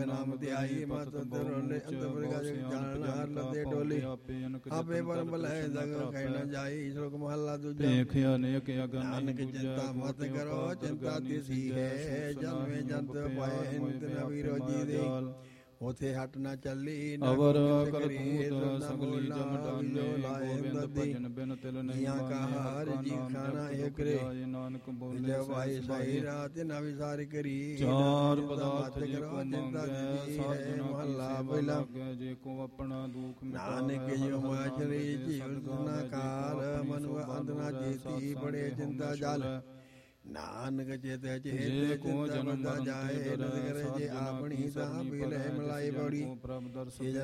ਨਾਮ ਧਿਆਈ ਮਤ ਤਰੋਲੇ ਅੰਤ ਪ੍ਰਗਾਸ ਜਾਣ ਹਰ ਲਦੇ ਡੋਲੀ ਆਪੇ ਪਰਮ ਭਲੈ ਜਗ ਕਹਿਣਾ ਜਾਈ ਸ਼ਲੋਕ ਮਹਲਾ ਦੂਜਾ ਭੇਖ ਅਨੇਕ ਅਗਨ ਨਾਨਕ ਚਿੰਤਾ ਮਤ ਕਰੋ ਚਿੰਤਾ ਤਿਸੀ ਹੈ ਜਨਮੇ ਜੰਤ ਪਾਏ ਨਿਤ ਨਵੀ ਰੋਜੀ ਦੇ ਉਥੇ ਹਟ ਨਾ ਚੱਲੀ ਅਵਰ ਕਰਤੂਤ ਸਗਲੀ ਜਮ ਡਾਲੇ ਗੋਬਿੰਦ ਭਜਨ ਬਿਨ ਤਿਲ ਨਹੀਂ ਕਹਾ ਜੀ ਖਾਣਾ ਏਕ ਰੇ ਨਾਨਕ ਬੋਲੇ ਜੈ ਭਾਈ ਸਾਈ ਰਾਤ ਨਾ ਵਿਸਾਰ ਕਰੀ ਚਾਰ ਪਦਾਰਥ ਜੇ ਕਰੋ ਕੋ ਚਿੰਤਾ ਮੰਗੈ ਹੈ ਮਹੱਲਾ ਪਹਿਲਾ ਜੇ ਕੋ ਆਪਣਾ ਦੁਖ ਨਾਨਕ ਜੋ ਮਾਚਰੀ ਜੀਵਨ ਨਾ ਕਾਲ ਮਨੁ ਅੰਦਨਾ ਜੀਤੀ ਬੜੇ ਚਿੰਤਾ ਜਲ ਨਾਨਕ ਚਿਤ ਚੇਤ ਕੋ ਜਨਮ ਜਾਏ ਨਦ ਕਰੇ ਜੇ ਆਪਣੀ ਤਾਂ ਬਿਲੇ ਮਲਾਈ ਬੜੀ